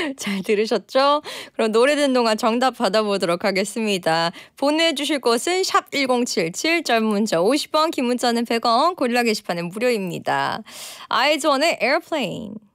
잘 들으셨죠? 그럼 노래 듣는 동안 정답 받아보도록 하겠습니다. 보내주실 곳은 샵 1077, 짧은 문자 50원, 긴 문자는 100원, 고릴라 게시판은 무료입니다. 아이즈원의 Airplane.